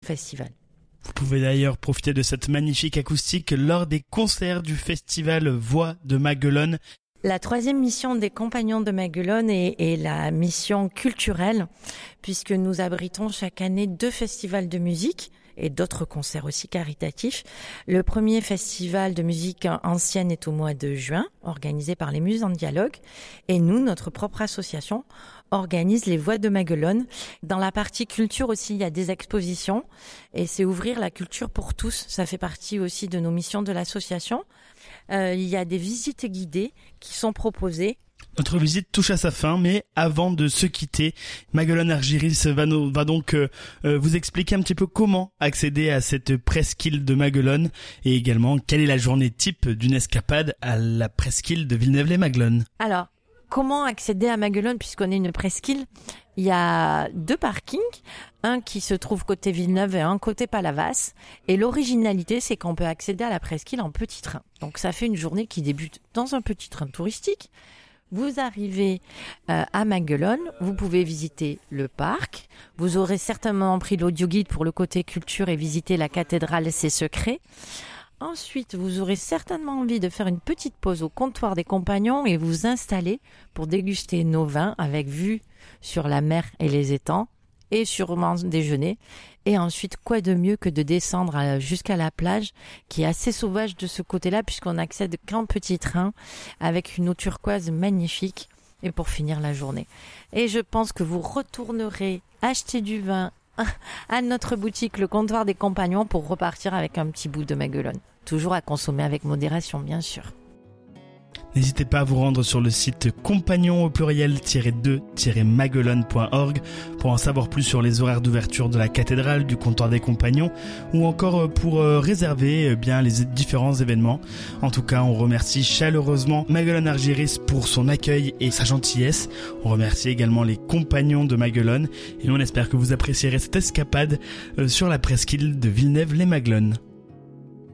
festival. Vous pouvez d'ailleurs profiter de cette magnifique acoustique lors des concerts du festival Voix de Maguelone. La troisième mission des Compagnons de Maguelone est la mission culturelle, puisque nous abritons chaque année 2 festivals de musique et d'autres concerts aussi caritatifs. Le premier festival de musique ancienne est au mois de juin, organisé par les Muses en Dialogue. Et nous, notre propre association, organise les Voix de Maguelone. Dans la partie culture aussi, il y a des expositions. Et c'est ouvrir la culture pour tous. Ça fait partie aussi de nos missions de l'association. Il y a des visites guidées qui sont proposées. Notre visite touche à sa fin, mais avant de se quitter, Maguelone Argiris va donc vous expliquer un petit peu comment accéder à cette presqu'île de Maguelone et également quelle est la journée type d'une escapade à la presqu'île de Villeneuve-lès-Maguelone. Alors, comment accéder à Maguelone puisqu'on est une presqu'île ? Il y a 2 parkings, un qui se trouve côté Villeneuve et un côté Palavas. Et l'originalité, c'est qu'on peut accéder à la presqu'île en petit train. Donc ça fait une journée qui débute dans un petit train touristique. Vous arrivez à Maguelone, vous pouvez visiter le parc. Vous aurez certainement pris l'audioguide pour le côté culture et visiter la cathédrale et ses secrets. Ensuite, vous aurez certainement envie de faire une petite pause au comptoir des Compagnons et vous installer pour déguster nos vins avec vue sur la mer et les étangs et sûrement déjeuner. Et ensuite, quoi de mieux que de descendre jusqu'à la plage qui est assez sauvage de ce côté-là puisqu'on accède qu'en petit train avec une eau turquoise magnifique et pour finir la journée. Et je pense que vous retournerez acheter du vin à notre boutique Le Comptoir des Compagnons pour repartir avec un petit bout de Maguelone. Toujours à consommer avec modération, bien sûr. N'hésitez pas à vous rendre sur le site compagnon au pluriel-2-maguelone.org pour en savoir plus sur les horaires d'ouverture de la cathédrale, du comptoir des Compagnons ou encore pour réserver bien les différents événements. En tout cas, on remercie chaleureusement Maguelone Argiris pour son accueil et sa gentillesse. On remercie également les Compagnons de Maguelone et on espère que vous apprécierez cette escapade sur la presqu'île de Villeneuve-lès-Maguelone.